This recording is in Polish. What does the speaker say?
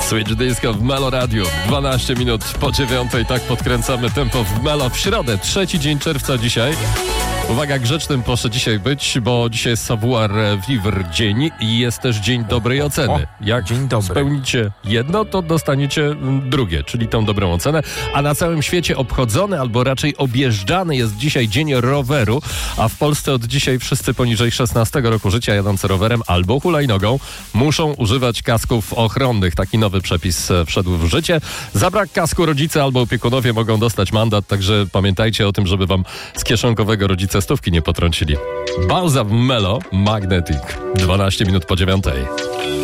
Switch Disco w Melo Radio. 12 minut po 9. Tak podkręcamy tempo w Melo w środę. 3 dzień czerwca dzisiaj. Uwaga, grzecznym proszę dzisiaj być, bo dzisiaj jest Savoir Vivre dzień i jest też dzień dobrej oceny. Jak dzień dobry. spełnicie jedno, to dostaniecie drugie, czyli tą dobrą ocenę. A na całym świecie obchodzony, albo raczej objeżdżany jest dzisiaj dzień roweru, a w Polsce od dzisiaj wszyscy poniżej 16 roku życia jadący rowerem albo hulajnogą muszą używać kasków ochronnych. Taki nowy przepis wszedł w życie. Za brak kasku rodzice albo opiekunowie mogą dostać mandat, także pamiętajcie o tym, żeby wam z kieszonkowego rodzice stówki nie potrącili. Bauza w Melo, Magnetic. 12 minut po 9.